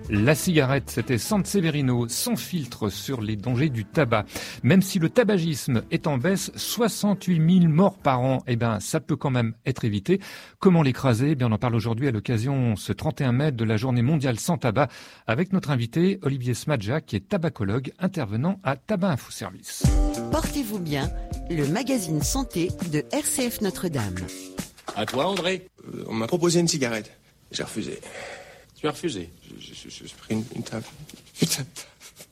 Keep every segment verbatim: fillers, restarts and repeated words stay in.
La cigarette, c'était Sanseverino, sans filtre sur les dangers du tabac. Même si le tabagisme est en baisse, soixante-huit mille morts par an, eh ben, ça peut quand même être évité. Comment l'écraser? Eh bien, on en parle aujourd'hui à l'occasion, ce trente et un mai, de la journée mondiale sans tabac, avec notre invité, Olivier Smadja, qui est tabacologue, intervenant à Tabac Info Service. Portez-vous bien, le magazine santé de R C F Notre-Dame. À toi, André. Euh, on m'a proposé une cigarette. J'ai refusé. Tu as refusé. J'ai pris une, une taf. Putain de taf.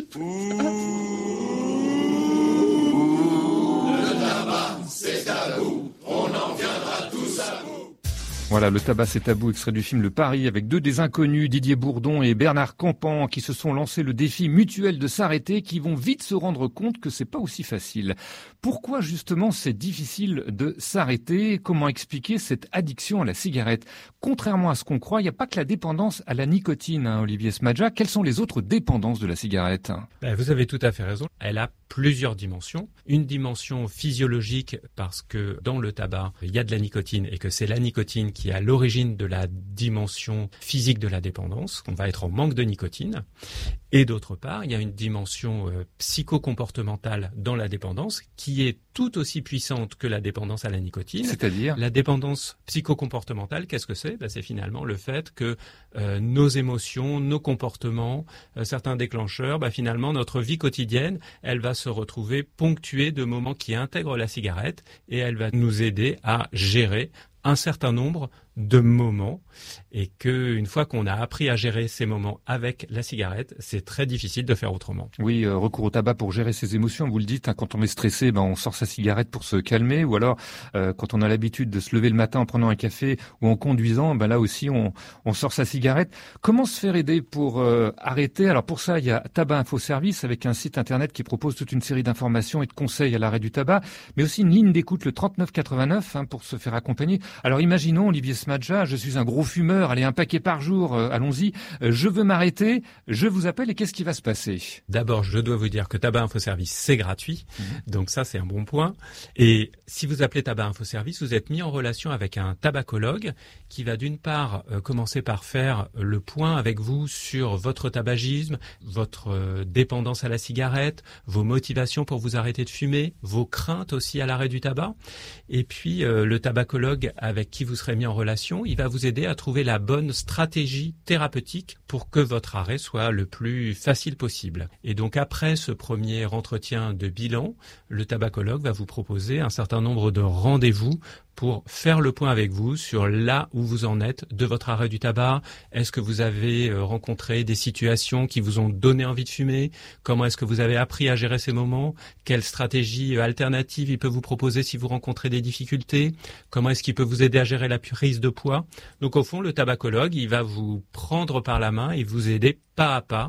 Le tabac, c'est tabou. On en viendra tous à bout. Voilà, le tabac c'est tabou, extrait du film Le Pari, avec deux des inconnus, Didier Bourdon et Bernard Campan, qui se sont lancés le défi mutuel de s'arrêter, qui vont vite se rendre compte que c'est pas aussi facile. Pourquoi justement c'est difficile de s'arrêter? Comment expliquer cette addiction à la cigarette? Contrairement à ce qu'on croit, il n'y a pas que la dépendance à la nicotine, hein, Olivier Smadja. Quelles sont les autres dépendances de la cigarette? Ben, vous avez tout à fait raison. Elle a plusieurs dimensions. Une dimension physiologique, parce que dans le tabac, il y a de la nicotine et que c'est la nicotine qui est à l'origine de la dimension physique de la dépendance. On va être en manque de nicotine. Et d'autre part, il y a une dimension euh, psychocomportementale dans la dépendance qui est tout aussi puissante que la dépendance à la nicotine. C'est-à-dire? La dépendance psychocomportementale, qu'est-ce que c'est? Ben, c'est finalement le fait que euh, nos émotions, nos comportements, euh, certains déclencheurs, ben, finalement notre vie quotidienne, elle va se retrouver ponctuée de moments qui intègrent la cigarette et elle va nous aider à gérer un certain nombre de moments, et qu'une fois qu'on a appris à gérer ces moments avec la cigarette, c'est très difficile de faire autrement. Oui, euh, recours au tabac pour gérer ses émotions, vous le dites, hein, quand on est stressé, ben on sort sa cigarette pour se calmer, ou alors euh, quand on a l'habitude de se lever le matin en prenant un café ou en conduisant, ben là aussi on, on sort sa cigarette. Comment se faire aider pour euh, arrêter? Alors pour ça, il y a Tabac Info Service, avec un site internet qui propose toute une série d'informations et de conseils à l'arrêt du tabac, mais aussi une ligne d'écoute, le trente-neuf quatre-vingt-neuf, hein, pour se faire accompagner. Alors imaginons, Olivier Smadja, je suis un gros fumeur, allez, un paquet par jour, euh, allons-y, euh, je veux m'arrêter, je vous appelle et qu'est-ce qui va se passer? D'abord, je dois vous dire que Tabac Info Service, c'est gratuit, mmh. donc ça c'est un bon point. Et si vous appelez Tabac Info Service, vous êtes mis en relation avec un tabacologue qui va d'une part euh, commencer par faire le point avec vous sur votre tabagisme, votre euh, dépendance à la cigarette, vos motivations pour vous arrêter de fumer, vos craintes aussi à l'arrêt du tabac. Et puis euh, le tabacologue avec qui vous serez mis en relation, il va vous aider à trouver la bonne stratégie thérapeutique pour que votre arrêt soit le plus facile possible. Et donc après ce premier entretien de bilan, le tabacologue va vous proposer un certain nombre de rendez-vous pour faire le point avec vous sur là où vous en êtes de votre arrêt du tabac. Est-ce que vous avez rencontré des situations qui vous ont donné envie de fumer? Comment est-ce que vous avez appris à gérer ces moments? Quelle stratégie alternative il peut vous proposer si vous rencontrez des difficultés? Comment est-ce qu'il peut vous aider à gérer la prise de poids? Donc au fond, le tabacologue, il va vous prendre par la main et vous aider pas à pas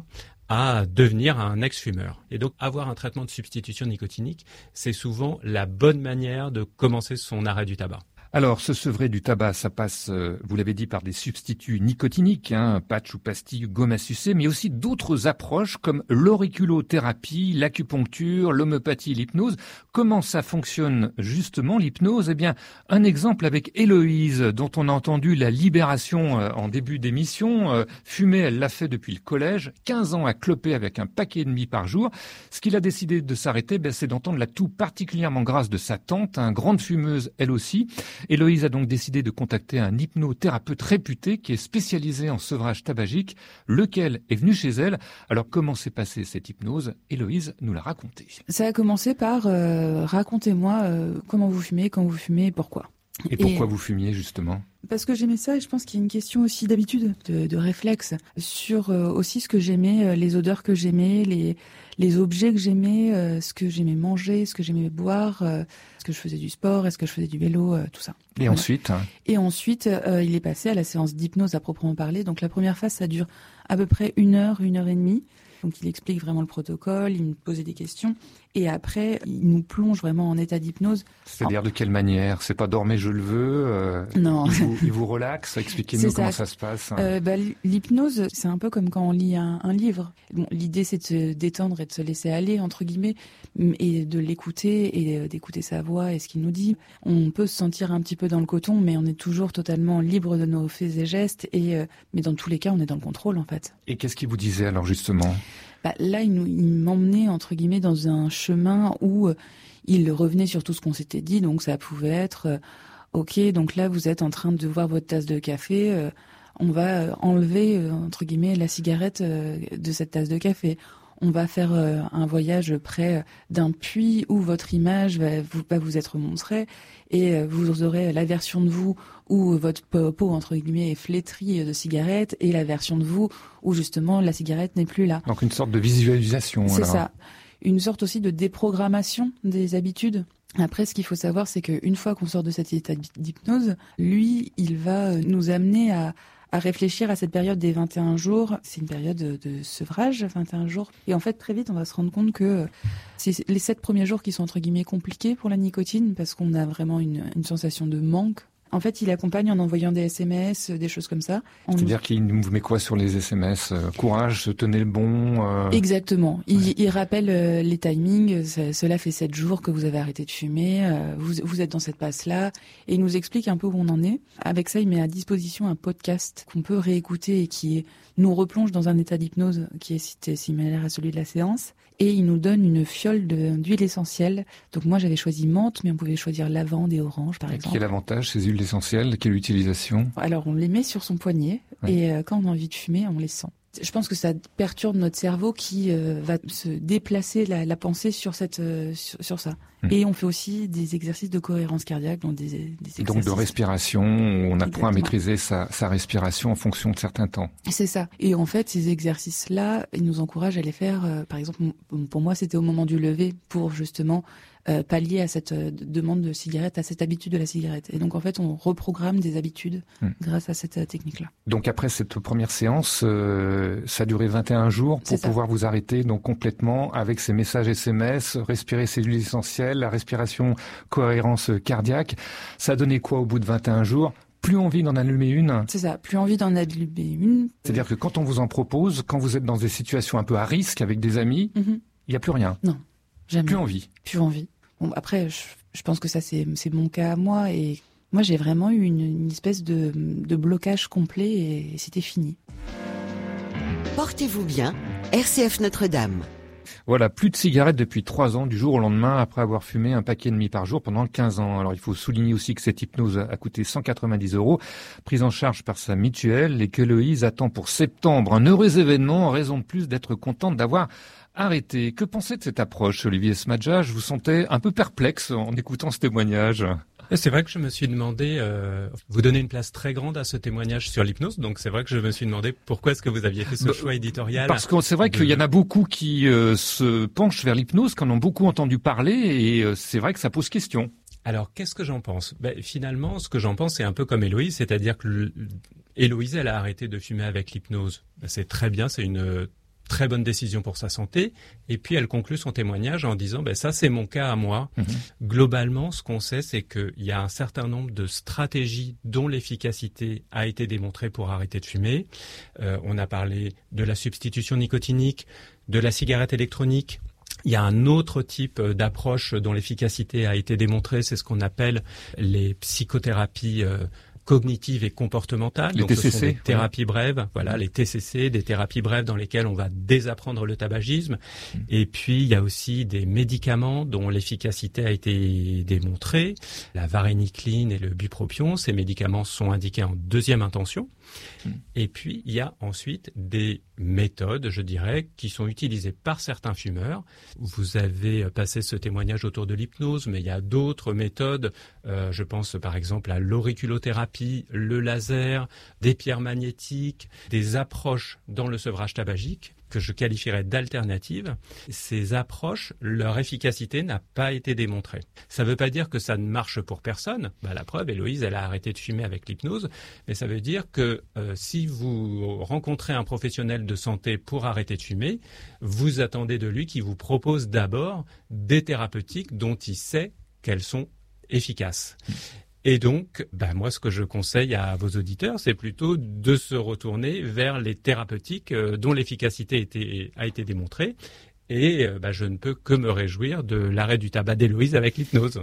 à devenir un ex-fumeur. Et donc, avoir un traitement de substitution nicotinique, c'est souvent la bonne manière de commencer son arrêt du tabac. Alors, se sevrer du tabac, ça passe, euh, vous l'avez dit, par des substituts nicotiniques, hein, patch ou pastille, gomme à sucer, mais aussi d'autres approches comme l'auriculothérapie, l'acupuncture, l'homéopathie, l'hypnose. Comment ça fonctionne justement, l'hypnose? Eh bien, un exemple avec Héloïse, dont on a entendu la libération euh, en début d'émission. Euh, fumer, elle l'a fait depuis le collège, quinze ans à cloper avec un paquet et demi par jour. Ce qu'il a décidé de s'arrêter, ben, c'est d'entendre la toux particulièrement grasse de sa tante, hein, grande fumeuse elle aussi. Héloïse a donc décidé de contacter un hypnothérapeute réputé qui est spécialisé en sevrage tabagique, lequel est venu chez elle. Alors comment s'est passée cette hypnose? Héloïse nous l'a raconté. Ça a commencé par euh, racontez-moi euh, comment vous fumez, quand vous fumez et pourquoi. Et pourquoi et... vous fumiez justement? Parce que j'aimais ça et je pense qu'il y a une question aussi d'habitude, de, de réflexe, sur euh, aussi ce que j'aimais, euh, les odeurs que j'aimais, les, les objets que j'aimais, euh, ce que j'aimais manger, ce que j'aimais boire, euh, est-ce que je faisais du sport, est-ce que je faisais du vélo, euh, tout ça. Et voilà. ensuite hein. Et ensuite, euh, il est passé à la séance d'hypnose à proprement parler. Donc la première phase, ça dure à peu près une heure, une heure et demie. Donc il explique vraiment le protocole, il me posait des questions. Et après, il nous plonge vraiment en état d'hypnose. C'est-à-dire de quelle manière? C'est pas dormez, je le veux euh, Non. Il vous, il vous relaxe? Expliquez-nous comment ça. ça se passe. Euh, bah, l'hypnose, c'est un peu comme quand on lit un, un livre. Bon, l'idée, c'est de se détendre et de se laisser aller, entre guillemets, et de l'écouter et d'écouter sa voix et ce qu'il nous dit. On peut se sentir un petit peu dans le coton, mais on est toujours totalement libre de nos faits et gestes. Et, euh, mais dans tous les cas, on est dans le contrôle, en fait. Et qu'est-ce qu'il vous disait alors, justement? Bah, là, il, nous, il m'emmenait, entre guillemets, dans un chemin où euh, il revenait sur tout ce qu'on s'était dit. Donc, ça pouvait être, euh, OK, donc là, vous êtes en train de voir votre tasse de café. Euh, on va euh, enlever, euh, entre guillemets, la cigarette euh, de cette tasse de café. On va faire euh, un voyage près d'un puits où votre image va vous, va vous être montrée et euh, vous aurez la version de vous où votre peau, entre guillemets, est flétrie de cigarette et la version de vous où, justement, la cigarette n'est plus là. Donc, une sorte de visualisation. C'est alors. ça. Une sorte aussi de déprogrammation des habitudes. Après, ce qu'il faut savoir, c'est qu'une fois qu'on sort de cet état d'hypnose, lui, il va nous amener à à réfléchir à cette période des vingt et un jours. C'est une période de, de sevrage, vingt et un jours. Et en fait, très vite, on va se rendre compte que c'est les sept premiers jours qui sont, entre guillemets, compliqués pour la nicotine parce qu'on a vraiment une, une sensation de manque. En fait, il accompagne en envoyant des S M S, des choses comme ça. C'est-à-dire qu'il vous met quoi sur les S M S? Courage, tenez le bon euh... Exactement. Il, ouais. il rappelle euh, les timings. Ça, cela fait sept jours que vous avez arrêté de fumer. Euh, vous, vous êtes dans cette passe-là. Et il nous explique un peu où on en est. Avec ça, il met à disposition un podcast qu'on peut réécouter et qui nous replonge dans un état d'hypnose qui est similaire à celui de la séance. Et il nous donne une fiole de, d'huile essentielle. Donc moi, j'avais choisi menthe, mais on pouvait choisir lavande et orange, par exemple. Quel avantage, ces huiles essentielles? Quelle utilisation? Alors, on les met sur son poignet, ouais. et euh, quand on a envie de fumer, on les sent. Je pense que ça perturbe notre cerveau qui euh, va se déplacer la, la pensée sur, cette, euh, sur, sur ça. Mmh. Et on fait aussi des exercices de cohérence cardiaque, donc des, des exercices... Donc de respiration, où on apprend à maîtriser sa, sa respiration en fonction de certains temps. C'est ça. Et en fait, ces exercices-là, ils nous encouragent à les faire. Euh, par exemple, pour moi, c'était au moment du lever, pour justement... Euh, pallier à cette euh, demande de cigarette, à cette habitude de la cigarette. Et donc, en fait, on reprogramme des habitudes mmh. grâce à cette euh, technique-là. Donc, après cette première séance, euh, ça a duré vingt et un jours pour pouvoir vous arrêter donc complètement avec ces messages S M S, respirer ces huiles essentielles, la respiration, cohérence cardiaque. Ça a donné quoi au bout de vingt et un jours? Plus envie d'en allumer une? C'est ça, plus envie d'en allumer une. C'est-à-dire que quand on vous en propose, quand vous êtes dans des situations un peu à risque avec des amis, il mmh. n'y a plus rien? Non, jamais. Plus envie? Plus envie. Bon, après, je, je pense que ça, c'est, c'est mon cas à moi. Et moi, j'ai vraiment eu une, une espèce de, de blocage complet et, et c'était fini. Portez-vous bien, R C F Notre-Dame. Voilà, plus de cigarettes depuis trois ans, du jour au lendemain, après avoir fumé un paquet et demi par jour pendant quinze ans. Alors, il faut souligner aussi que cette hypnose a coûté cent quatre-vingt-dix euros, prise en charge par sa mutuelle, et que Loïse attend pour septembre un heureux événement, en raison de plus d'être contente d'avoir arrêté. Que pensez de cette approche, Olivier Smadja? Je vous sentais un peu perplexe en écoutant ce témoignage. C'est vrai que je me suis demandé, euh, vous donnez une place très grande à ce témoignage sur l'hypnose, donc c'est vrai que je me suis demandé pourquoi est-ce que vous aviez fait ce bah, choix éditorial. Parce que c'est vrai de... qu'il y en a beaucoup qui euh, se penchent vers l'hypnose, qui en ont beaucoup entendu parler, et euh, c'est vrai que ça pose question. Alors, qu'est-ce que j'en pense? Ben, finalement, ce que j'en pense, c'est un peu comme Héloïse, c'est-à-dire que le... Héloïse, elle a arrêté de fumer avec l'hypnose. Ben, c'est très bien, c'est une très bonne décision pour sa santé. Et puis, elle conclut son témoignage en disant, ben ça, c'est mon cas à moi. Mmh. Globalement, ce qu'on sait, c'est qu'il y a un certain nombre de stratégies dont l'efficacité a été démontrée pour arrêter de fumer. Euh, on a parlé de la substitution nicotinique, de la cigarette électronique. Il y a un autre type d'approche dont l'efficacité a été démontrée, c'est ce qu'on appelle les psychothérapies euh, cognitives et comportementales. Les Donc, T C C, ce sont des thérapies ouais. brèves, voilà, les T C C, des thérapies brèves dans lesquelles on va désapprendre le tabagisme. Mmh. Et puis, il y a aussi des médicaments dont l'efficacité a été démontrée. La varénicline et le bupropion, ces médicaments sont indiqués en deuxième intention. Mmh. Et puis, il y a ensuite des méthodes, je dirais, qui sont utilisées par certains fumeurs. Vous avez passé ce témoignage autour de l'hypnose, mais il y a d'autres méthodes. Euh, je pense par exemple à l'auriculothérapie, le laser, des pierres magnétiques, des approches dans le sevrage tabagique que je qualifierais d'alternatives, ces approches, leur efficacité n'a pas été démontrée. Ça ne veut pas dire que ça ne marche pour personne. Bah, la preuve, Héloïse, elle a arrêté de fumer avec l'hypnose, mais ça veut dire que euh, si vous rencontrez un professionnel de santé pour arrêter de fumer, vous attendez de lui qu'il vous propose d'abord des thérapeutiques dont il sait qu'elles sont efficaces. Et donc, bah, moi, ce que je conseille à vos auditeurs, c'est plutôt de se retourner vers les thérapeutiques euh, dont l'efficacité était, a été démontrée. Et euh, bah, je ne peux que me réjouir de l'arrêt du tabac d'Héloïse avec l'hypnose.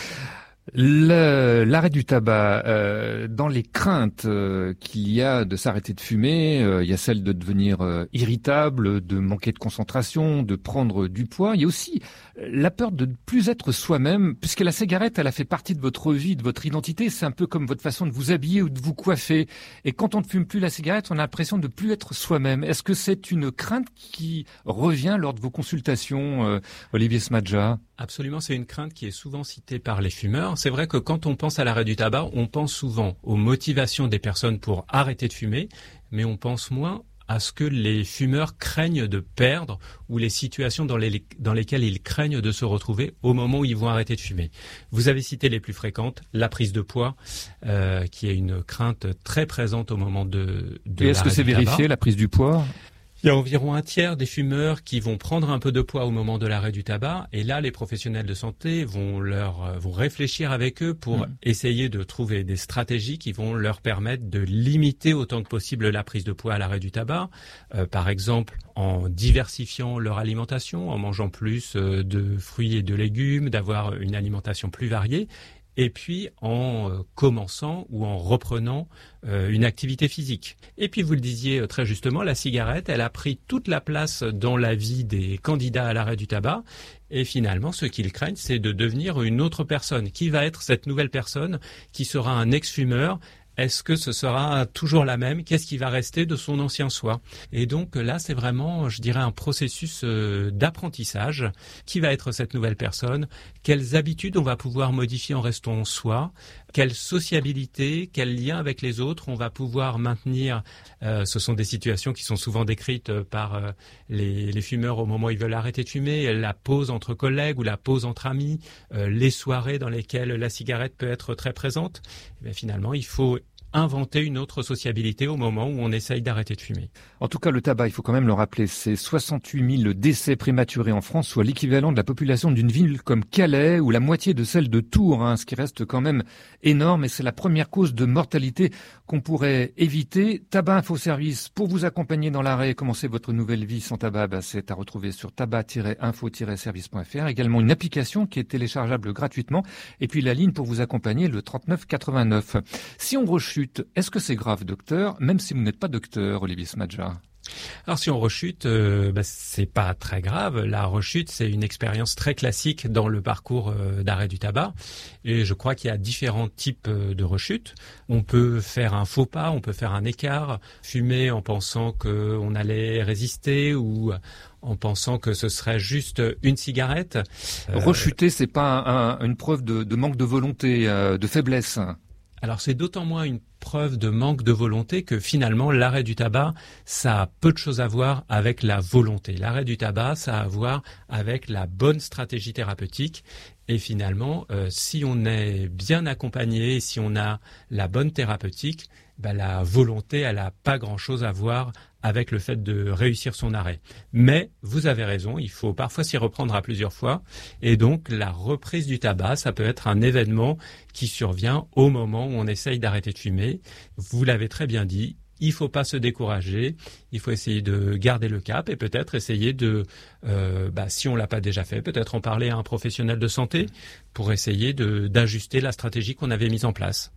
Le, l'arrêt du tabac, euh, dans les craintes euh, qu'il y a de s'arrêter de fumer, euh, il y a celle de devenir euh, irritable, de manquer de concentration, de prendre du poids. Il y a aussi la peur de ne plus être soi-même, puisque la cigarette, elle a fait partie de votre vie, de votre identité. C'est un peu comme votre façon de vous habiller ou de vous coiffer. Et quand on ne fume plus la cigarette, on a l'impression de ne plus être soi-même. Est-ce que c'est une crainte qui revient lors de vos consultations, euh, Olivier Smadja ? Absolument, c'est une crainte qui est souvent citée par les fumeurs. C'est vrai que quand on pense à l'arrêt du tabac, on pense souvent aux motivations des personnes pour arrêter de fumer, mais on pense moins à ce que les fumeurs craignent de perdre ou les situations dans, les, dans lesquelles ils craignent de se retrouver au moment où ils vont arrêter de fumer. Vous avez cité les plus fréquentes, la prise de poids, euh, qui est une crainte très présente au moment de, de Et est-ce que c'est vérifié, la prise du poids ? Il y a environ un tiers des fumeurs qui vont prendre un peu de poids au moment de l'arrêt du tabac, et là, les professionnels de santé vont leur vont réfléchir avec eux pour mmh. essayer de trouver des stratégies qui vont leur permettre de limiter autant que possible la prise de poids à l'arrêt du tabac. Euh, par exemple, en diversifiant leur alimentation, en mangeant plus euh, de fruits et de légumes, d'avoir une alimentation plus variée. Et puis en euh, commençant ou en reprenant euh, une activité physique. Et puis vous le disiez euh, très justement, la cigarette, elle a pris toute la place dans la vie des candidats à l'arrêt du tabac. Et finalement, ce qu'ils craignent, c'est de devenir une autre personne. Qui va être cette nouvelle personne qui sera un ex-fumeur ? Est-ce que ce sera toujours la même ? Qu'est-ce qui va rester de son ancien soi ? Et donc là, c'est vraiment, je dirais, un processus d'apprentissage. Qui va être cette nouvelle personne ? Quelles habitudes on va pouvoir modifier en restant soi ? Quelle sociabilité, quel lien avec les autres on va pouvoir maintenir ? euh, Ce sont des situations qui sont souvent décrites par euh, les, les fumeurs au moment où ils veulent arrêter de fumer. La pause entre collègues ou la pause entre amis, euh, les soirées dans lesquelles la cigarette peut être très présente. Et bien, finalement, il faut inventer une autre sociabilité au moment où on essaye d'arrêter de fumer. En tout cas, le tabac, il faut quand même le rappeler, c'est soixante-huit mille décès prématurés en France, soit l'équivalent de la population d'une ville comme Calais ou la moitié de celle de Tours, hein, ce qui reste quand même énorme, et c'est la première cause de mortalité qu'on pourrait éviter. Tabac Info Service, pour vous accompagner dans l'arrêt et commencer votre nouvelle vie sans tabac, bah, c'est à retrouver sur tabac tiret info tiret service point f r. Également une application qui est téléchargeable gratuitement, et puis la ligne pour vous accompagner, le trente-neuf quatre-vingt-neuf. Si on rechute, est-ce que c'est grave, docteur, même si vous n'êtes pas docteur, Olivier Smadja ? Alors si on rechute, euh, bah, c'est pas très grave. La rechute, c'est une expérience très classique dans le parcours euh, d'arrêt du tabac. Et je crois qu'il y a différents types euh, de rechutes. On peut faire un faux pas, on peut faire un écart, fumer en pensant qu'on allait résister ou en pensant que ce serait juste une cigarette. Euh... Rechuter, c'est pas un, un, une preuve de, de manque de volonté, euh, de faiblesse. Alors c'est d'autant moins une preuve de manque de volonté que finalement l'arrêt du tabac, ça a peu de choses à voir avec la volonté. L'arrêt du tabac, ça a à voir avec la bonne stratégie thérapeutique. Et finalement, euh, si on est bien accompagné, si on a la bonne thérapeutique, ben la volonté, elle n'a pas grand-chose à voir avec le fait de réussir son arrêt. Mais vous avez raison, il faut parfois s'y reprendre à plusieurs fois. Et donc, la reprise du tabac, ça peut être un événement qui survient au moment où on essaye d'arrêter de fumer. Vous l'avez très bien dit, il ne faut pas se décourager, il faut essayer de garder le cap et peut-être essayer de, euh, bah, si on ne l'a pas déjà fait, peut-être en parler à un professionnel de santé pour essayer de, d'ajuster la stratégie qu'on avait mise en place.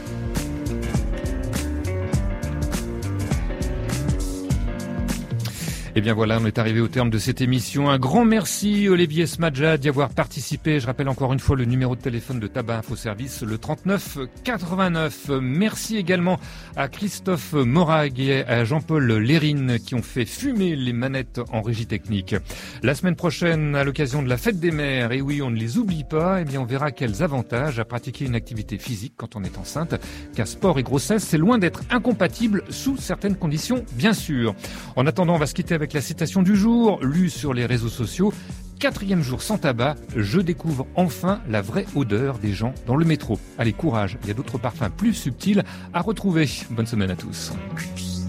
Eh bien voilà, on est arrivé au terme de cette émission. Un grand merci Olivier Smadja d'y avoir participé. Je rappelle encore une fois le numéro de téléphone de Tabac Info Service, le trente-neuf quatre-vingt-neuf. Merci également à Christophe Morag et à Jean-Paul Lérine qui ont fait fumer les manettes en régie technique. La semaine prochaine, à l'occasion de la fête des mères, et oui, on ne les oublie pas, eh bien on verra quels avantages à pratiquer une activité physique quand on est enceinte, car sport et grossesse, c'est loin d'être incompatible sous certaines conditions, bien sûr. En attendant, on va se quitter avec avec la citation du jour, lue sur les réseaux sociaux. Quatrième jour sans tabac, je découvre enfin la vraie odeur des gens dans le métro. Allez, courage, il y a d'autres parfums plus subtils à retrouver. Bonne semaine à tous.